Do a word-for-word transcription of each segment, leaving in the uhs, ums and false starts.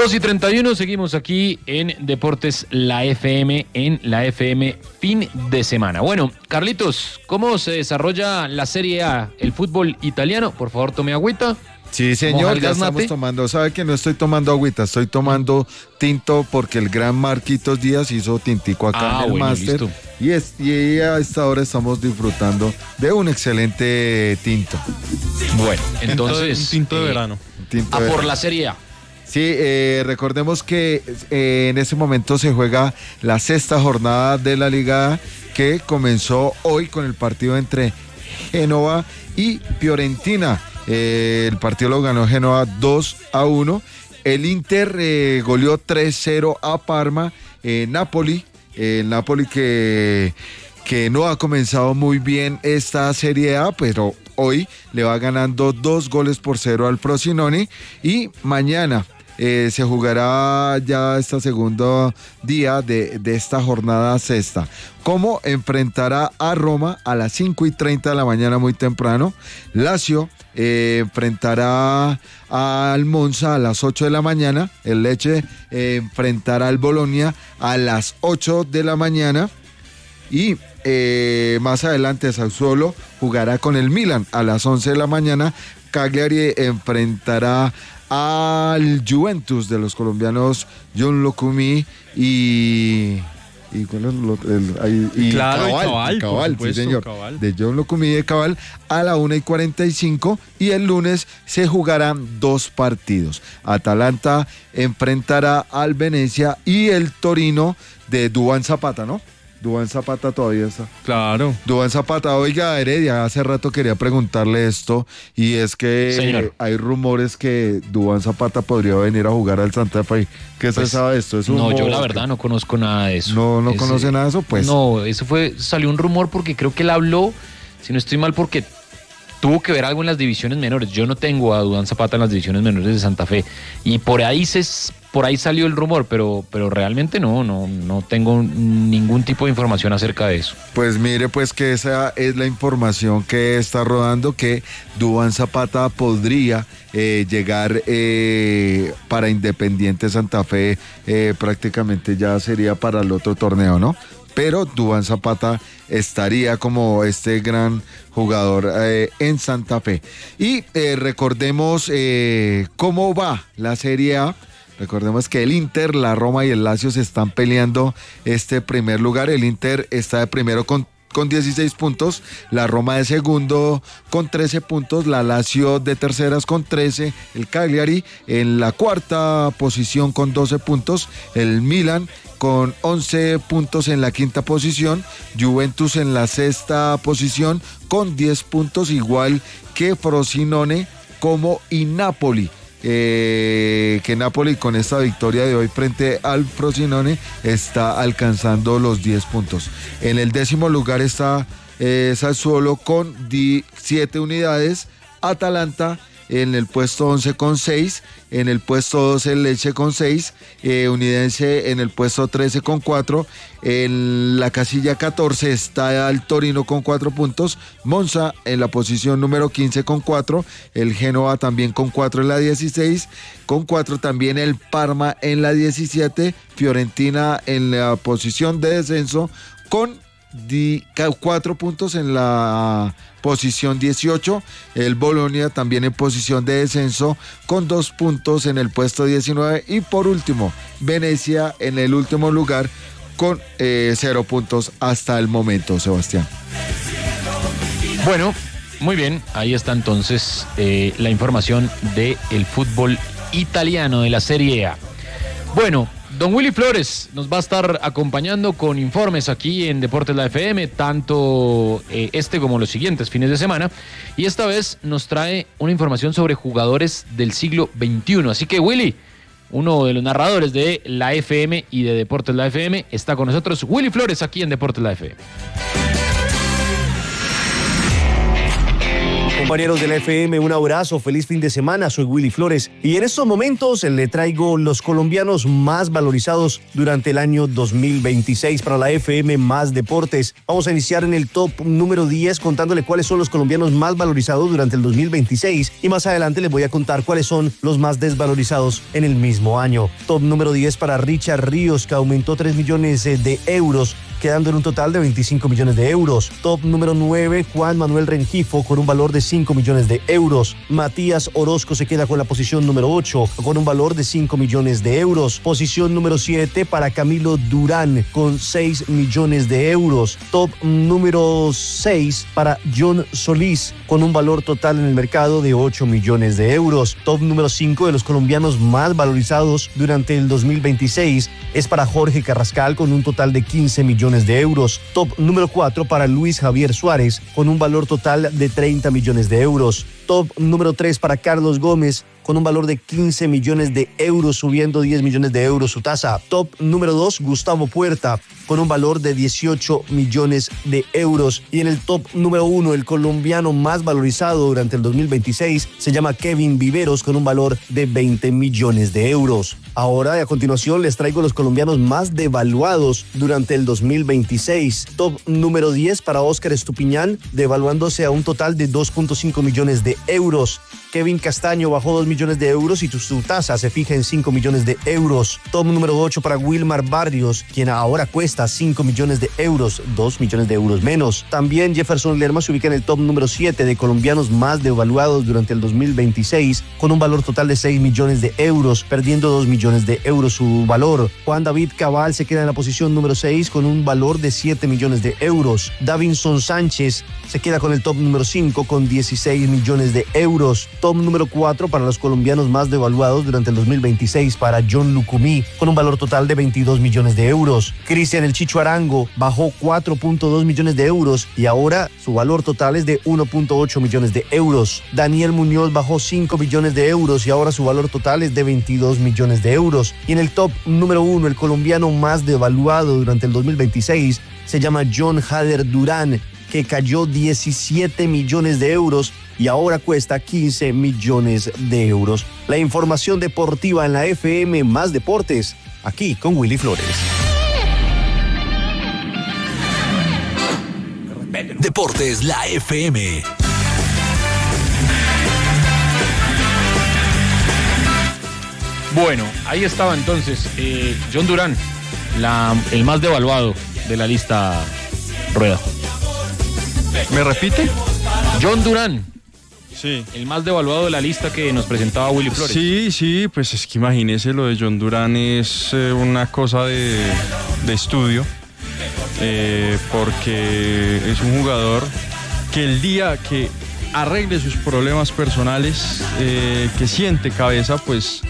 dos y treinta y uno, seguimos aquí en Deportes La F M, en la F M fin de semana. Bueno, Carlitos, ¿cómo se desarrolla la Serie A, el fútbol italiano? Por favor, tome agüita. Sí, señor, ya estamos tomando. ¿Sabe que no estoy tomando agüita? Estoy tomando tinto porque el gran Marquitos Díaz hizo tintico acá ah, en el bueno, máster. Y, es, y a esta hora estamos disfrutando de un excelente tinto. Bueno, entonces... Un tinto de eh, verano. Tinto a de por verano. La Serie A. Sí, eh, recordemos que eh, en este momento se juega la sexta jornada de la Liga que comenzó hoy con el partido entre Génova y Fiorentina. Eh, el partido lo ganó Génova dos a uno. El Inter eh, goleó tres cero a Parma. Eh, Napoli, eh, el Napoli que, que no ha comenzado muy bien esta Serie A, pero hoy le va ganando dos goles por cero al Frosinone. Y mañana Eh, se jugará ya este segundo día de, de esta jornada sexta. ¿Cómo enfrentará a Roma a las cinco y treinta de la mañana, muy temprano? Lazio eh, enfrentará al Monza a las ocho de la mañana. El Lecce eh, enfrentará al Bolonia a las ocho de la mañana. Y eh, más adelante Sassuolo jugará con el Milan a las once de la mañana. Cagliari enfrentará al Juventus de los colombianos John Locumí y y, ¿cuál es lo, el, y, y claro, Cabal, y Cabal, y Cabal supuesto, sí señor, Cabal. de John Locumí y de Cabal a la una y cuarenta y cinco. Y el lunes se jugarán dos partidos. Atalanta enfrentará al Venecia y el Torino de Duván Zapata, ¿no? Duván Zapata todavía está. Claro. Duván Zapata, oiga, Heredia, hace rato quería preguntarle esto, y es que Señor. hay rumores que Duván Zapata podría venir a jugar al Santa Fe. ¿Qué Pues, se sabe de esto? ¿Es un no, yo rumor? la verdad no conozco nada de eso. No, no Ese- conoce nada de eso, pues. No, eso fue, salió un rumor porque creo que él habló, si no estoy mal, porque tuvo que ver algo en las divisiones menores. Yo no tengo a Duván Zapata en las divisiones menores de Santa Fe. Y por ahí se por ahí salió el rumor, pero, pero realmente no, no, no tengo ningún tipo de información acerca de eso. Pues mire, pues que esa es la información que está rodando, que Duván Zapata podría eh, llegar eh, para Independiente Santa Fe, eh, prácticamente ya sería para el otro torneo, ¿no? Pero Duván Zapata estaría como este gran jugador eh, en Santa Fe. Y eh, recordemos eh, cómo va la Serie A. Recordemos que el Inter, la Roma y el Lazio se están peleando este primer lugar. El Inter está de primero con, con dieciséis puntos, la Roma de segundo con trece puntos, la Lazio de terceras con trece, el Cagliari en la cuarta posición con doce puntos, el Milan con once puntos en la quinta posición, Juventus en la sexta posición con diez puntos, igual que Frosinone como y Napoli. Eh, que Napoli con esta victoria de hoy frente al Frosinone está alcanzando los diez puntos. En el décimo lugar está eh, Sassuolo con siete unidades, Atalanta en el puesto once con seis, en el puesto doce el Lecce con seis, eh, Unidense en el puesto trece con cuatro, en la casilla catorce está el Torino con cuatro puntos, Monza en la posición número quince con cuatro, el Génova también con cuatro en la dieciséis, con cuatro también el Parma en la diecisiete, Fiorentina en la posición de descenso con Di, cuatro puntos en la posición dieciocho, el Bolonia también en posición de descenso con dos puntos en el puesto diecinueve, y por último Venecia en el último lugar con eh, cero puntos hasta el momento, Sebastián. Bueno, muy bien, ahí está entonces eh, la información del fútbol italiano de la Serie A. Bueno, don Willy Flores nos va a estar acompañando con informes aquí en Deportes La F M, tanto eh, este como los siguientes fines de semana, y esta vez nos trae una información sobre jugadores del siglo veintiuno. Así que Willy, uno de los narradores de la F M y de Deportes La F M, está con nosotros. Willy Flores aquí en Deportes La F M. Compañeros de la F M, un abrazo, feliz fin de semana, soy Willy Flores y en estos momentos le traigo los colombianos más valorizados durante el año dos mil veintiséis para la F M Más Deportes. Vamos a iniciar en el top número diez contándole cuáles son los colombianos más valorizados durante el dos mil veintiséis y más adelante les voy a contar cuáles son los más desvalorizados en el mismo año. Top número diez para Richard Ríos, que aumentó tres millones de euros, quedando en un total de veinticinco millones de euros. Top número nueve, Juan Manuel Rengifo, con un valor de cinco millones de euros. Matías Orozco se queda con la posición número ocho, con un valor de cinco millones de euros. Posición número siete para Camilo Durán, con seis millones de euros. Top número seis para John Solís, con un valor total en el mercado de ocho millones de euros. Top número cinco de los colombianos más valorizados durante el dos mil veintiséis es para Jorge Carrascal, con un total de quince millones de euros. Top número cuatro para Luis Javier Suárez, con un valor total de treinta millones de euros. Top número tres para Carlos Gómez, con un valor de quince millones de euros, subiendo diez millones de euros su tasa. Top número dos, Gustavo Puerta, con un valor de dieciocho millones de euros. Y en el top número uno, el colombiano más valorizado durante el dos mil veintiséis se llama Kevin Viveros, con un valor de veinte millones de euros. Ahora, a continuación, les traigo los colombianos más devaluados durante el dos mil veintiséis. Top número diez para Óscar Estupiñán, devaluándose a un total de dos punto cinco millones de euros. Kevin Castaño bajó dos millones de euros y su tasa se fija en cinco millones de euros. Top número ocho para Wilmar Barrios, quien ahora cuesta cinco millones de euros, dos millones de euros menos. También Jefferson Lerma se ubica en el top número siete de colombianos más devaluados durante el dos mil veintiséis, con un valor total de seis millones de euros, perdiendo dos millones de euros su valor. Juan David Cabal se queda en la posición número seis con un valor de siete millones de euros. Davinson Sánchez se queda con el top número cinco con dieciséis millones de euros. Top número cuatro para los colombianos más devaluados durante el dos mil veintiséis para John Lucumí, con un valor total de veintidós millones de euros. Cristian El Chicho Arango bajó cuatro punto dos millones de euros y ahora su valor total es de uno punto ocho millones de euros. Daniel Muñoz bajó cinco millones de euros y ahora su valor total es de veintidós millones de euros. Y en el top número uno, el colombiano más devaluado durante el dos mil veintiséis se llama John Hader Durán, que cayó diecisiete millones de euros y ahora cuesta quince millones de euros. La información deportiva en la F M Más Deportes, aquí con Willy Flores. Deportes, la F M. Bueno, ahí estaba entonces eh, John Durán, la, el más devaluado de la lista Rueda. ¿Me repite? John Durán. Sí. El más devaluado de la lista que nos presentaba Willy Flores. Sí, sí, pues es que imagínese, lo de John Durán es eh, una cosa de, de estudio, eh, porque es un jugador que el día que arregle sus problemas personales, eh, que siente cabeza, pues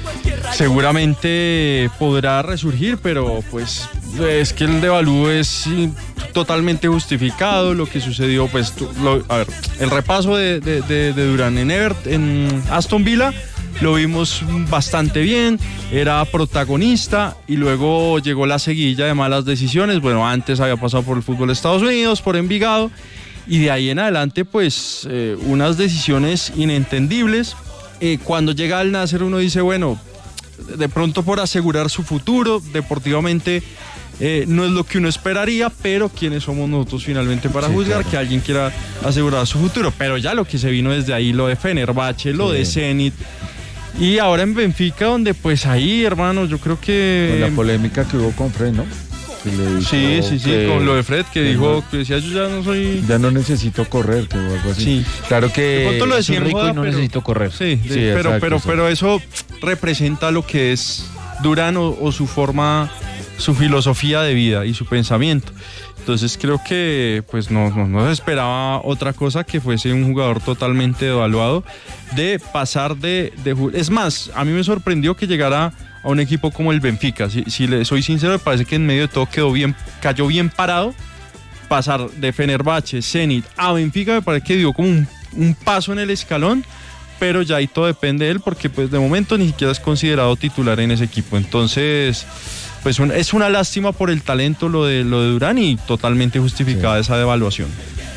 seguramente podrá resurgir, pero pues es que el devalúo es totalmente justificado. Lo que sucedió, pues, lo, a ver, el repaso de, de, de, de Durán en, Evert, en Aston Villa lo vimos bastante bien, era protagonista y luego llegó la seguilla de malas decisiones. Bueno, antes había pasado por el fútbol de Estados Unidos, por Envigado, y de ahí en adelante, pues, eh, unas decisiones inentendibles. Eh, cuando llega al Nasser uno dice, bueno, de pronto por asegurar su futuro deportivamente eh, no es lo que uno esperaría, pero ¿quiénes somos nosotros finalmente para sí, juzgar claro. que alguien quiera asegurar su futuro? Pero ya lo que se vino desde ahí, lo de Fenerbahce, lo sí. de Zenit, y ahora en Benfica, donde pues ahí, hermano, yo creo que... Con la polémica que hubo con Fred, ¿no? Sí, sí, sí, con lo de Fred, que dijo, no, que decía, yo ya no soy... Ya no necesito correr, que o algo así. Sí. Claro que lo es un rico joda, y no pero, necesito correr. Sí, sí pero, exacto, pero, pero eso representa lo que es Durán o, o su forma, su filosofía de vida y su pensamiento. Entonces creo que pues no, no, no se esperaba otra cosa que fuese un jugador totalmente devaluado, de pasar de, de... Es más, a mí me sorprendió que llegara a un equipo como el Benfica. Si, si le soy sincero, me parece que en medio de todo quedó bien, cayó bien parado. Pasar de Fenerbahce, Zenit a Benfica me parece que dio como un, un paso en el escalón, pero ya ahí todo depende de él, porque pues de momento ni siquiera es considerado titular en ese equipo. Entonces, pues un, es una lástima por el talento lo de, lo de Durán, y totalmente justificada sí. esa devaluación.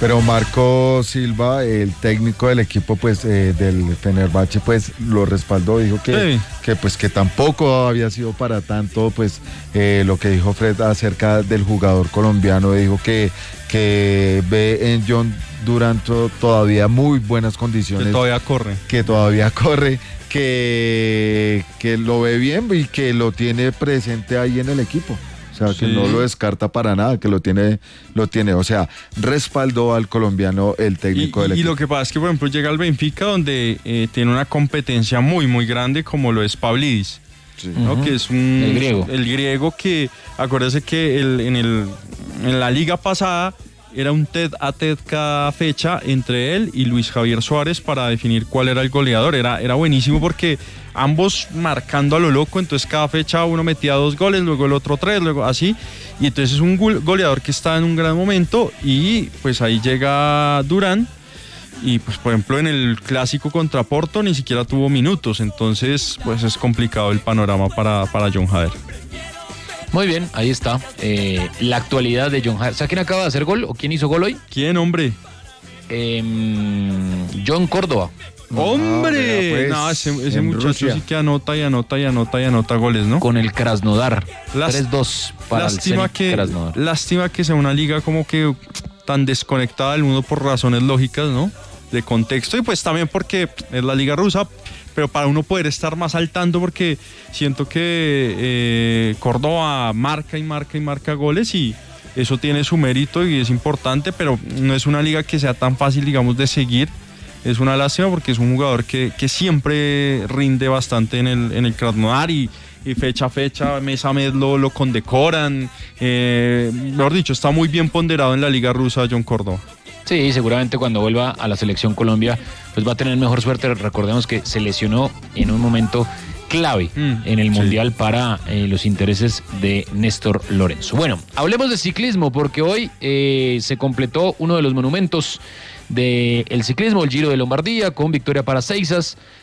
Pero Marco Silva, el técnico del equipo pues eh, del Fenerbahce, pues lo respaldó, dijo que, Sí. que pues que tampoco había sido para tanto, pues eh, lo que dijo Fred acerca del jugador colombiano, dijo que, que ve en John Durant todavía muy buenas condiciones. Que todavía corre. Que todavía corre, que, que lo ve bien y que lo tiene presente ahí en el equipo. O sea, que Sí. no lo descarta para nada, que lo tiene, lo tiene. O sea, respaldó al colombiano el técnico Y, del y equipo. lo que pasa es que, por ejemplo, llega al Benfica, donde eh, tiene una competencia muy, muy grande, como lo es Pavlidis. Sí. ¿No? Ujú. Que es un El griego. el griego que acuérdese que el, en el en la liga pasada era un TED a TED cada fecha entre él y Luis Javier Suárez para definir cuál era el goleador. Era, era buenísimo porque ambos marcando a lo loco, entonces cada fecha uno metía dos goles, luego el otro tres, luego así, y entonces es un gol- goleador que está en un gran momento y pues ahí llega Durán. Y pues por ejemplo en el clásico contra Porto ni siquiera tuvo minutos, entonces pues es complicado el panorama para, para John Hader. Muy bien, ahí está. Eh, la actualidad de John Hader. ¿Sabes quién acaba de hacer gol o quién hizo gol hoy? ¿Quién, hombre? Em, John Córdoba. ¡Hombre! vea, pues, no, ese, ese en muchacho Rusia. sí que anota y anota y anota y anota goles, ¿no? Con el Krasnodar. Las- tres dos para lástima el Zenit que, Krasnodar. lástima que sea una liga como que tan desconectada del mundo por razones lógicas, ¿no? De contexto y pues también porque es la liga rusa, pero para uno poder estar más al tanto porque siento que eh, Córdoba marca y marca y marca goles y eso tiene su mérito y es importante, pero no es una liga que sea tan fácil, digamos, de seguir. Es una lástima porque es un jugador que, que siempre rinde bastante en el, en el Krasnodar y, y fecha a fecha, mes a mes lo, lo condecoran. Eh, mejor dicho, está muy bien ponderado en la liga rusa John Córdoba. Sí, seguramente cuando vuelva a la selección Colombia, pues va a tener mejor suerte. Recordemos que se lesionó en un momento clave Mm, en el sí. Mundial para eh, los intereses de Néstor Lorenzo. Bueno, hablemos de ciclismo porque hoy eh, se completó uno de los monumentos del ciclismo, el Giro de Lombardía, con victoria para Seixas,